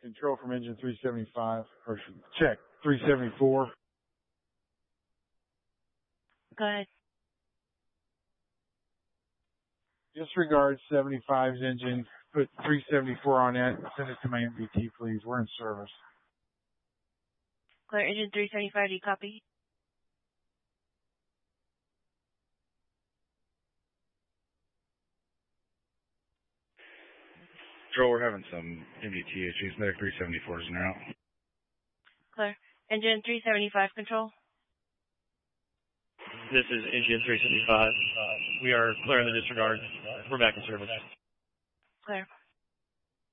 control from engine 375, or check 374. Go ahead. Disregard 75's engine. Put 374 on it. Send it to my MVT, please. We're in service. Clear engine 375. Do you copy? Control, we're having some MVT issues. Medic 374 is in route. Clear. Engine 375 control. This is engine 375. We are clearing the disregard. We're back in service. Clear.